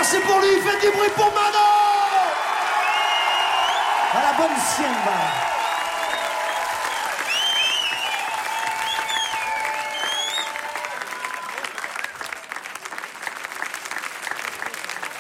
c'est pour lui, faites du bruit pour Manon. À la bonne sienne, va.